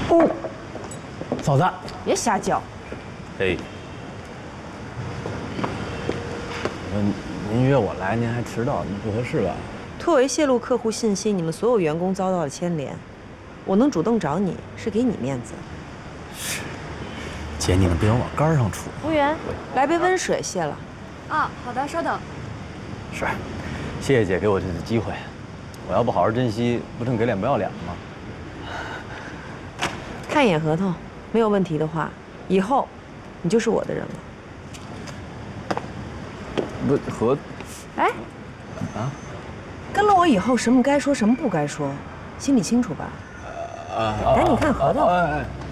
哦，嫂子， 别瞎叫。 哎，您约我来，您还迟到，您不合适吧？ 突围泄露客户信息，你们所有员工遭到了牵连，我能主动找你是给你面子。 是，姐，你们别往杆上杵。 服务员，来杯温水，谢了。 啊，好的，稍等。 是，谢谢姐给我这次机会，我要不好好珍惜，不成给脸不要脸了吗？ 看一眼合同，没有问题的话，以后你就是我的人了。 不合， 哎， 啊， 跟了我以后，什么该说，什么不该说，心里清楚吧？赶紧看合同。